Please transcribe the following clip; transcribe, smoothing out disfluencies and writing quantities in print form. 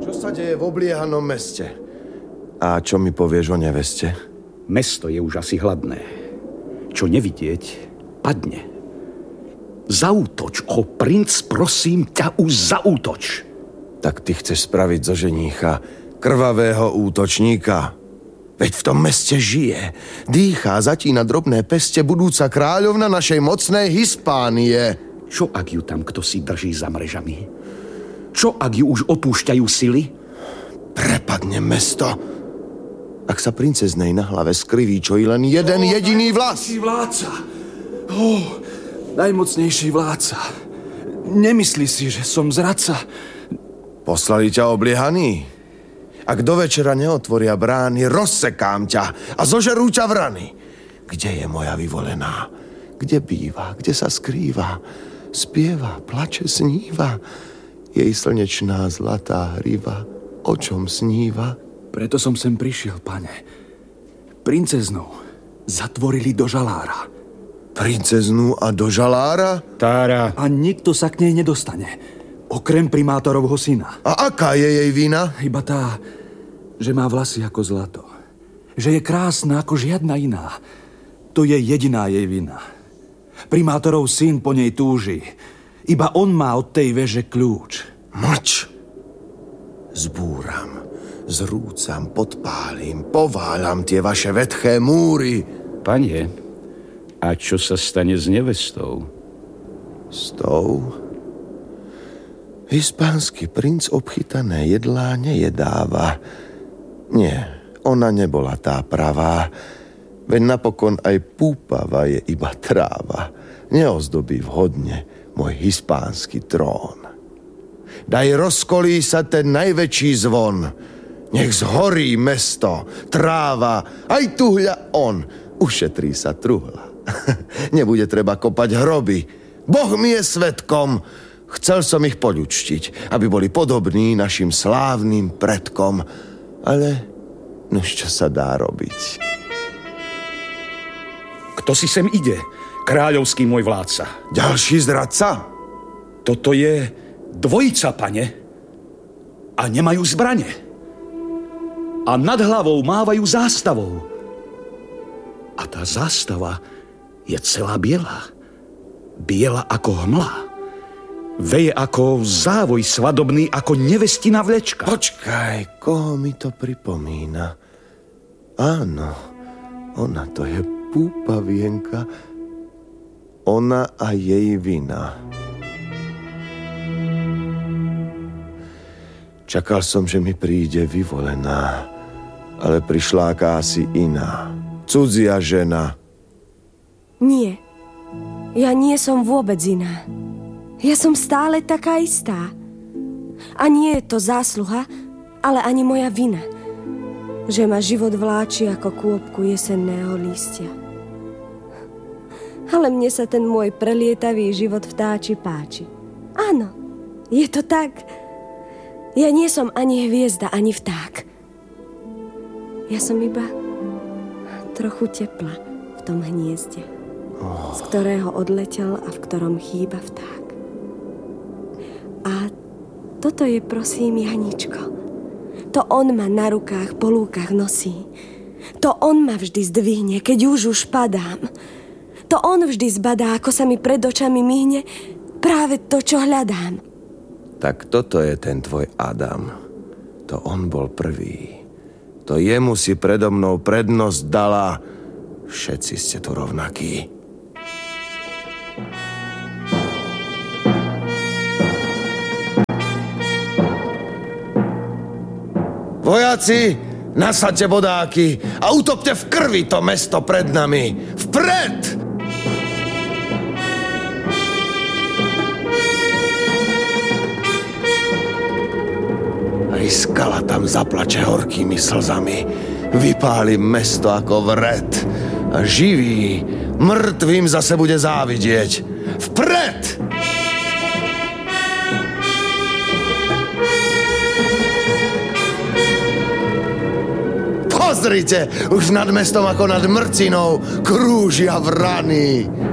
Čo sa deje v obliehanom meste? A čo mi povieš o neveste? Mesto je už asi hladné. Čo nevidieť, padne. Zaútoč, princ, prosím ťa, už zaútoč. Tak ty chceš spraviť zo ženícha krvavého útočníka. Veď v tom meste žije, dýchá, zatína drobné peste budúca kráľovna našej mocnej Hispánie. Čo ak ju tam kto si drží za mrežami? Čo ak ju už opúšťajú sily? Prepadne mesto. Ak sa princeznej na hlave skriví čo i len jeden jediný vlas. Vládca. Najmocnejší vládca. Nemyslí si, že som zradca. Poslali ťa obliehaný. Ak do večera neotvoria brány, rozsekám ťa a zožerú ťa vrany. Kde je moja vyvolená? Kde býva? Kde sa skrýva? Spieva, plače, sníva. Jej slnečná zlatá hriva. O čom sníva? Preto som sem prišiel, pane. Princeznu zatvorili do žalára. Princeznu a do žalára? Tára. A nikto sa k nej nedostane. Okrem primátorovho syna. A aká je jej vina? Iba tá, že má vlasy ako zlato. Že je krásna ako žiadna iná. To je jediná jej vina. Primátorov syn po nej túži. Iba on má od tej veže kľúč. Mlč. Zbúram, zrúcam, podpálim, pováľam tie vaše vetché múry. Pane, a čo sa stane s nevestou? S tou? Hispánsky princ obchytané jedlá nejedáva. Nie, ona nebola tá pravá. Veď napokon aj púpava je iba tráva. Neozdobí vhodne môj hispánsky trón. Daj rozkolí sa ten najväčší zvon. Nech zhorí mesto, tráva, aj tuhľa on. Ušetrí sa truhla. Nebude treba kopať hroby. Boh mi je svedkom. Chcel som ich poľučtiť, aby boli podobní našim slávnym predkom. Ale nož čo sa dá robiť? Kto si sem ide? Kráľovský môj vládca. Ďalší zradca? Toto je dvojica, pane. A nemajú zbrane. A nad hlavou mávajú zástavou. A tá zástava je celá biela. Biela ako hmla. Veje ako závoj svadobný, ako nevestina vlečka. Počkaj, koho mi to pripomína? Áno, ona to je púpavienka. Ona a jej vina. Čakal som, že mi príde vyvolená, ale prišla akási iná. Cudzia žena. Nie, ja nie som vôbec iná. Ja som stále taká istá. A nie je to zásluha, ale ani moja vina, že ma život vláči ako kôpku jesenného lístia. Ale mne sa ten môj prelietavý život vtáči páči. Áno, je to tak. Ja nie som ani hviezda, ani vták. Ja som iba trochu tepla v tom hniezde, z ktorého odletel a v ktorom chýba vták. A toto je, prosím, Janíčko. To on ma na rukách po lúkach nosí. To on ma vždy zdvihne, keď už padám. To on vždy zbadá, ako sa mi pred očami myhne práve to, čo hľadám. Tak toto je ten tvoj Adam. To on bol prvý. To jemu si predo mnou prednosť dala. Všetci ste tu rovnakí. Vojaci, nasaďte bodáky a utopte v krvi to mesto pred nami. Vpred! Aj skala tam zaplače horkými slzami. Vypálim mesto ako vret. A živý, mŕtvým zase bude závidieť. Vpred! Pozrite, už nad mestom ako nad mrcinou krúžia vrany.